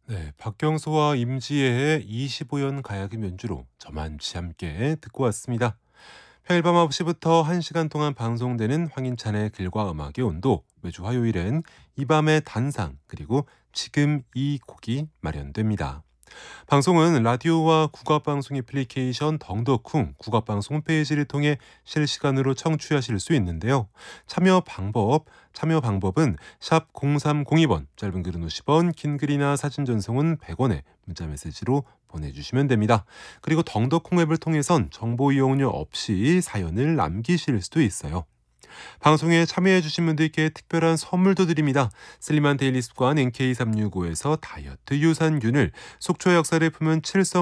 네, 박경소와 임지혜의 25연 가야금 연주로 저만치 함께 듣고 왔습니다. 평일 밤 9시부터 1시간 동안 방송되는 황인찬의 글과 음악의 온도, 매주 화요일엔 이 밤의 단상, 그리고 지금 이 곡이 마련됩니다. 방송은 라디오와 국악방송 애플리케이션 덩더쿵 국악방송 홈페이지를 통해 실시간으로 청취하실 수 있는데요. 참여 방법은 샵 0302번, 짧은 글은 50원, 긴 글이나 사진 전송은 100원에 문자 메시지로 보내주시면 됩니다. 그리고 덩더쿵 앱을 통해선 정보 이용료 없이 사연을 남기실 수도 있어요. 방송에 참여해주신 분들께 특별한 선물도 드립니다. 슬림한 데일리 습관 NK365에서 다이어트 유산균을, 속초 역사를 품은 칠성